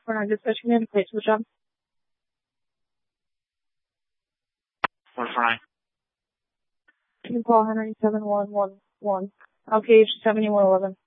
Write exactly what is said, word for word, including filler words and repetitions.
For our dispatch command, place for the job. One for nine. You can call Henry seven one one one. I'll gauge seventy-one eleven.